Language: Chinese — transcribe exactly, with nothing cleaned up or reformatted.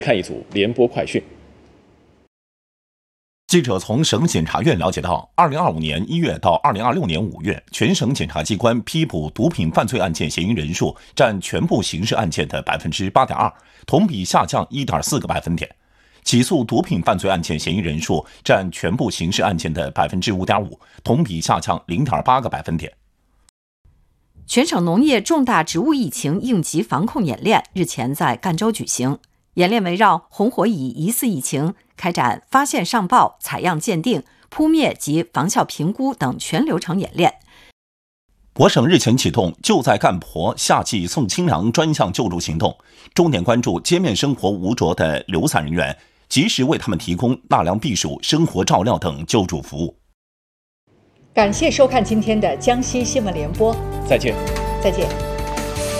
看一组联播快讯。 记者从省检察院了解到，二零二五年一月到二零二六年五月，全省检察机关批捕毒品犯罪案件嫌疑人数占全部刑事案件的百分之八点二，同比下降一点四个百分点；起诉毒品犯罪案件嫌疑人数占全部刑事案件的百分之五点五，同比下降零点八个百分点。 全省农业重大植物疫情应急防控演练日前在赣州举行。演练围绕红火蚁疑似疫情开展发现上报、采样鉴定、扑灭及防效评估等全流程演练。 我省日前启动救在干婆夏季送清凉专项救助行动，重点关注街面生活无着的流散人员，及时为他们提供纳凉避暑、生活照料等救助服务。 感谢收看今天的江西新闻联播， 再见。 再见。